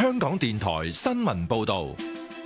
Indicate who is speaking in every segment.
Speaker 1: 香港電台新聞報道。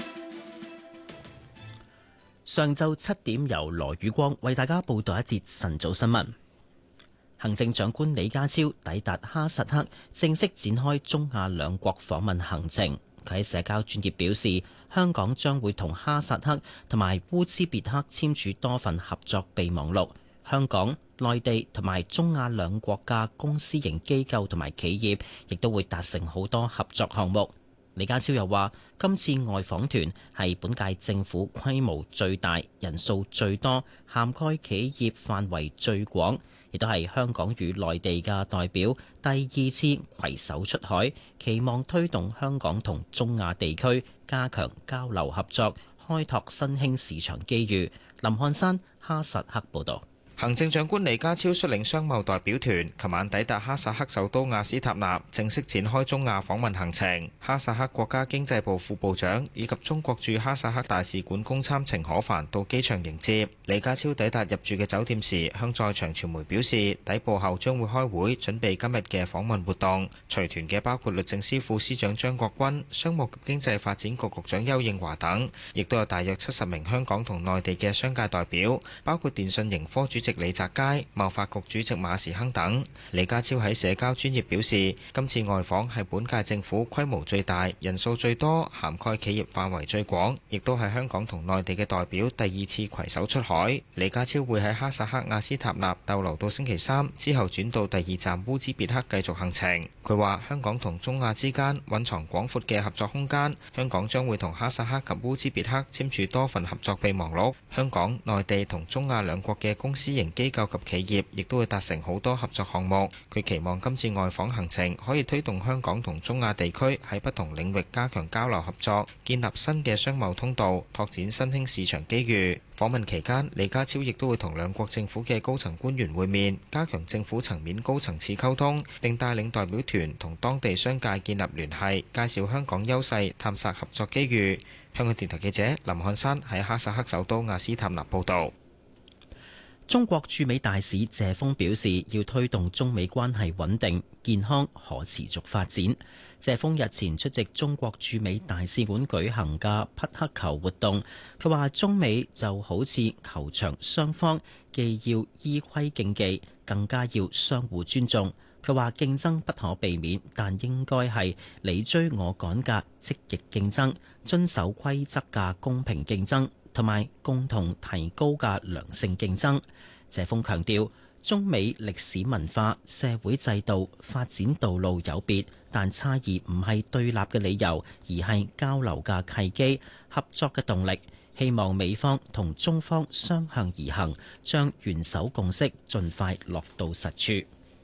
Speaker 2: 上晝7點，由羅宇光為大家報道一節晨早新聞。行政長官李家超抵達哈薩克，正式展開中亞兩國訪問行程。佢喺社交專頁表示，香港將會同哈薩克同埋烏茲別克簽署多份合作備忘錄。香港、內地同埋中亞兩國嘅公私營機構同埋企業，亦都會達成好多合作項目。李家超又話，今次外訪團係本屆政府規模最大、人數最多、涵蓋企業範圍最廣，亦都係香港與內地嘅代表第2次攜手出海，期望推動香港同中亞地區加強交流合作，開拓新興市場機遇。林漢山，哈薩克報導。
Speaker 3: 行政長官李家超率領商貿代表團，琴晚抵達哈薩克首都亞斯塔納，正式展開中亞訪問行程。哈薩克國家經濟部副部長以及中國駐哈薩克大使館公參程可凡到機場迎接。李家超抵達入住嘅酒店時，向在場傳媒表示，抵埗後將會開會準備今日嘅訪問活動。隨團嘅包括律政司副司長張國軍、商務及經濟發展局局長邱應華等，亦都有大約70名香港同內地嘅商界代表，包括電訊盈科主席李澤楷、貿發局主席馬時亨等。李家超喺社交專頁表示，今次外訪係本屆政府規模最大、人數最多、涵蓋企業範圍最廣，亦都係香港同內地嘅代表第2次攜手出海。李家超會喺哈薩克亞斯塔納逗留到星期3，之後轉到第2站烏茲別克繼續行程。佢話香港同中亞之間蘊藏廣闊嘅合作空間，香港將會同哈薩克及烏茲別克簽署多份合作備忘錄。香港、內地同中亞兩國嘅公私營機構及企業亦都會達成好多合作項目。佢期望今次外訪行程可以推動香港同中亞地區喺不同領域加強交流合作，建立新嘅商貿通道，拓展新興市場機遇。訪問期間，李家超亦都會同兩國政府嘅高層官員會面，加強政府層面高層次溝通，並帶領代表團同當地商界建立聯繫，介紹香港優勢，探索合作機遇。香港電台記者林漢山喺哈薩克首都亞斯塔納報導。
Speaker 2: 中國駐美大使謝鋒表示，要推動中美關係穩定、健康、可持續發展。謝鋒日前出席中國駐美大使館舉行嘅匹克球活動，佢話中美就好似球場雙方，既要依規競技，更加要相互尊重。佢話競爭不可避免，但應該係你追我趕嘅積極競爭，遵守規則嘅公平競爭，同埋共同提高嘅良性競爭。謝鋒強調，中美歷史文化、社會制度、發展道路有別，但差異唔係對立嘅理由，而係交流嘅契機、合作嘅動力。希望美方同中方相向而行，將元首共識盡快落到實處。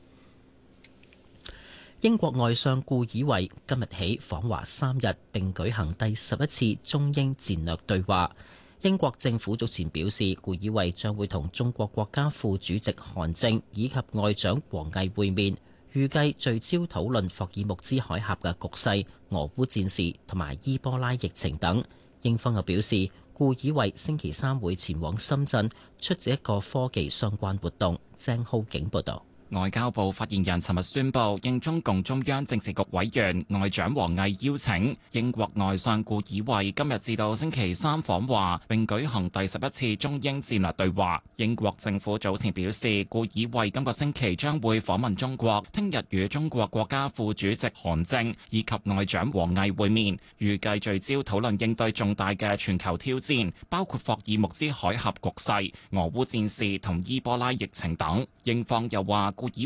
Speaker 2: 英國外相顧以為今日起訪華3日，並舉行第11次中英戰略對話。英國政府早前表示，顧以為將會同中國國家副主席韓正以及外長王毅會面，預計聚焦討論霍爾木茲海峽嘅局勢、俄烏戰事同埋伊波拉疫情等。英方又表示，顧以為星期3會前往深圳出席一個科技相關活動。鄭浩景報道。
Speaker 4: 外交部發言人尋日宣布，應中共中央政治局委員外長王毅邀請，英國外相顧以為今日至到星期3訪華，並舉行第11次中英戰略對話。英國政府早前表示，顧以為今個星期將會訪問中國，聽日與中國國家副主席韓正以及外長王毅會面，預計聚焦討論應對重大嘅全球挑戰，包括霍爾木茲海峽局勢、俄烏戰事同伊波拉疫情等。英方又話，顧以